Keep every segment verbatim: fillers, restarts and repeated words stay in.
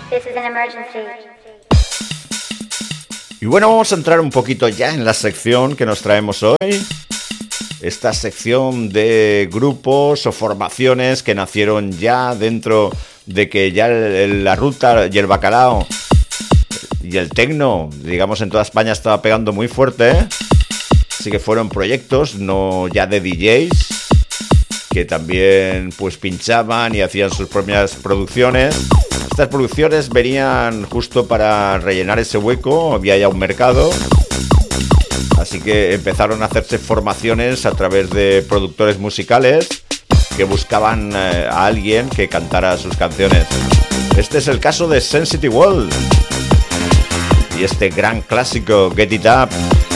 This is an emergency. Y bueno, vamos a entrar un poquito ya en la sección que nos traemos hoy. Esta sección de grupos o formaciones que nacieron ya dentro de que ya el, el, la ruta y el bacalao y el tecno, digamos, en toda España estaba pegando muy fuerte, ¿eh? Así que fueron proyectos, no ya de D Js, que también pues pinchaban y hacían sus propias producciones. Estas producciones venían justo para rellenar ese hueco, había ya un mercado. Así que empezaron a hacerse formaciones a través de productores musicales que buscaban eh, a alguien que cantara sus canciones. Este es el caso de Sensitive World y este gran clásico Get It Up.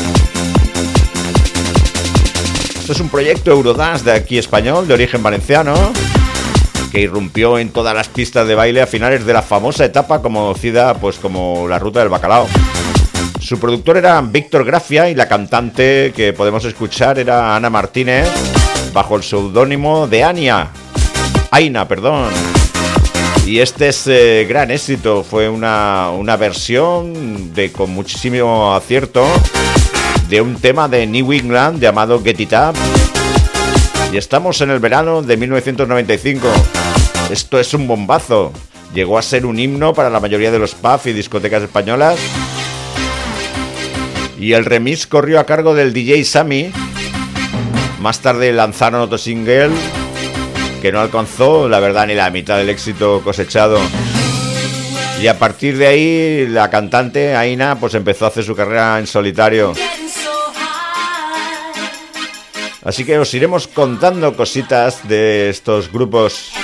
Esto es un proyecto Eurodance de aquí español, de origen valenciano, que irrumpió en todas las pistas de baile a finales de la famosa etapa conocida pues como la ruta del bacalao. Su productor era Víctor Grafia y la cantante que podemos escuchar era Ana Martínez, bajo el seudónimo de Ania. Aina, perdón. Y este es eh, gran éxito, fue una, una versión de con muchísimo acierto de un tema de New England llamado Get It Up. Y estamos en el verano de mil novecientos noventa y cinco. Esto es un bombazo. Llegó a ser un himno para la mayoría de los pubs y discotecas españolas. Y el remix corrió a cargo del D J Sammy. Más tarde lanzaron otro single que no alcanzó, la verdad, ni la mitad del éxito cosechado. Y a partir de ahí, la cantante Aina pues empezó a hacer su carrera en solitario. Así que os iremos contando cositas de estos grupos